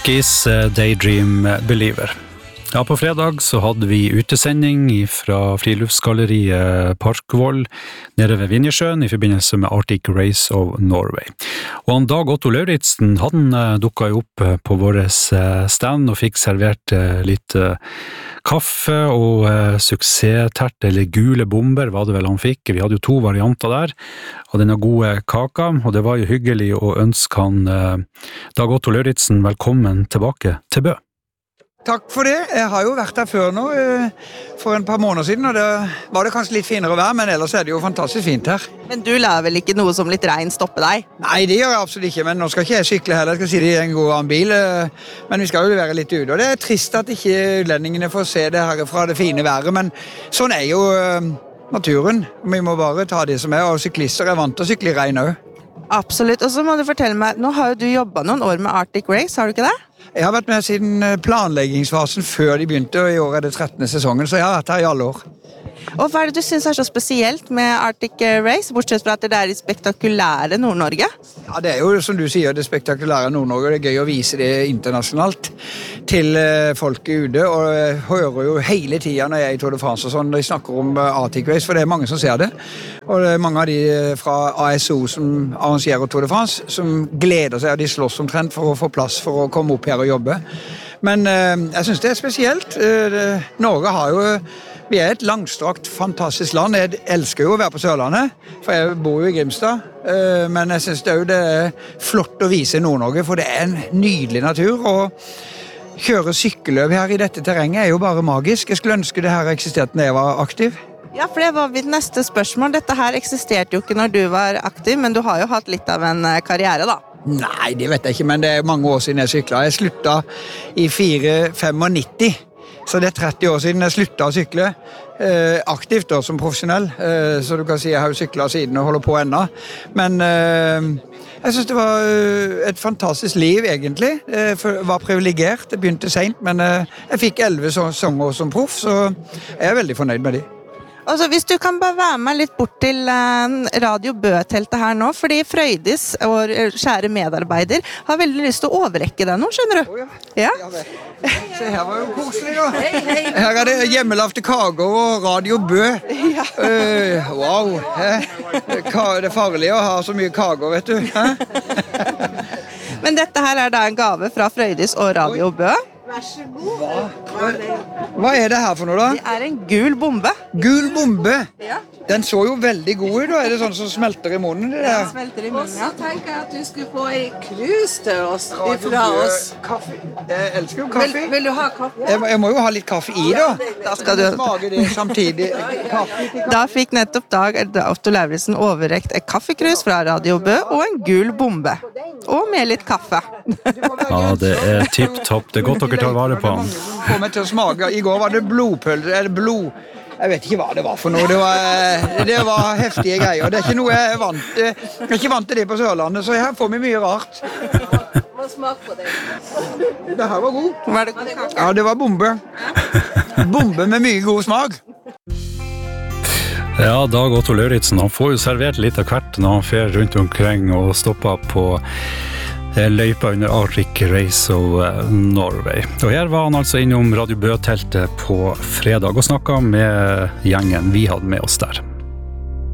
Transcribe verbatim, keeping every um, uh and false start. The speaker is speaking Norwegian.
Kiss Daydream Believer. Ja, på fredag så hadde vi utesending fra friluftsgalleriet Parkvoll nede ved Vinjesjøen i forbindelse med Arctic Race of Norway. Og han Dag Otto Lauritsen, han dukket jo opp på vår stand og fikk servert litt kaffe og suksesstert, eller gule bomber var det vel han fikk. Vi hadde jo to varianter der, og denne gode kaka, og det var jo hyggelig å ønske han Dag Otto Lauritsen velkommen tilbake til Bø. Takk for det. Jeg har jo vært her før nå, for en par måneder siden, og da var det kanskje litt finere vær, men ellers er det jo fantastisk fint her. Men du lar vel ikke noe som litt regn stoppe deg? Nei, det gjør jeg absolutt ikke, men nå skal ikke jeg sykle heller, jeg skal si det i en god annen bil, men vi skal jo være litt ute, og det er trist at ikke utlendingene får se det her fra det fine været, men sånn er jo naturen. Vi må bare ta det som er, og syklister er vant til å sykle i regn også. Absolutt, og så må du fortelle meg, nå har jo du jobbet noen år med Arctic Race, har du ikke det? Jeg har vært med siden planleggingsfasen før de begynte, og i år er det trettende sesongen, så jeg har vært her i alle år. Og hva er det du synes er så spesielt med Arctic Race, bortsett fra at det er i spektakulære Nord-Norge? Ja, det er jo, som du sier, det spektakulære Nord-Norge, og det er gøy å vise det internasjonalt til folket ute, og jeg hører jo hele tiden når jeg er i Tour de France og sånn, når jeg snakker om Arctic Race, for det er mange som ser det, og det er mange av de fra A S O som arrangerer Tour de France, som gleder seg, og de slåss omtrent for å få plass for å komme opp her og jobbe. Men eh, jeg synes det er spesielt. Eh, Norge har jo Vi er et langstrakt, fantastisk land. Jeg elsker jo å være på Sørlandet, for jeg bor jo i Grimstad. Men jeg synes det er, jo det er flott å vise Nord-Norge, for det er en nydelig natur. Og kjøre sykkelløp her i dette terrenget er jo bare magisk. Jeg skulle ønske det her eksisterte når jeg var aktiv. Ja, for det var mitt neste spørsmål. Dette her eksisterte jo ikke når du var aktiv, men du har jo hatt litt av en karriere da. Nei, det vet jeg ikke, men det er mange år siden jeg syklet. Jeg sluttet i fire femognitti. Så det er tretti år siden jeg sluttet å sykle eh, aktivt da, som profesjonell. Eh, så du kan si jeg har jo syklet siden og holder på enda. Men eh, jeg synes det var et fantastisk liv egentlig. Jeg var privilegert, det begynte sent, men eh, jeg fikk elleve sesonger som proff, så jeg er veldig fornøyd med det. Altså, hvis du kan bare være med litt bort til uh, Radio Bø-teltet her nå, fordi Frøydis, vår kjære medarbeider, har veldig lyst til å overrekke deg nå, skjønner du? Oh, ja. Ja. Ja, se, her var jo koselig da. Hei, hei. Her er det hjemmelagte kager og Radio Bø. Ja. Uh, wow, det er farlig å ha så mye kager, vet du. Men dette her er da en gave fra Frøydis og Radio Bø. Vær så god. Hva? Hva er det her for noe da? Det er en gul bombe. Gul bombe? Ja. Den så jo veldig god ut da. Er det sånn som smelter i munnen? Det der? Den smelter i munnen, ja. Og så tenker jeg at du skulle få en krus til oss, ifra oss. Kaffe. Jeg elsker jo kaffe. Vil, vil du ha kaffe? Jeg, jeg må jo ha litt kaffe i da. Da skal du... Smage det samtidig. Kaffe til kaffe. Da fikk nettopp Dag Otto Lauritsen overrekt et kaffekrus fra Radio Bø og en gul bombe. Og med litt kaffe. Ja, det er tipp-topp. Det er godt dere tar vare på han. Får meg til å smake. I går var det blodpølse, eller blod... Jeg vet ikke hva det var for noe. Det var, det var heftige greier. Det er ikke noe jeg er vant til. Jeg er ikke vant til det på Sørlandet, så her får vi mye rart. Hva smak på det? Det her var god. Var det god? Ja, det var bombe. Bombe med mye god smak. Ja, Dag Otto Lauritsen, han får jo servert litt av hvert når han fer rundt omkring og stopper på løypa under Arctic Race of Norway. Og her var han altså innom Radio Bø-teltet på fredag og snakket med gjengen vi hadde med oss der.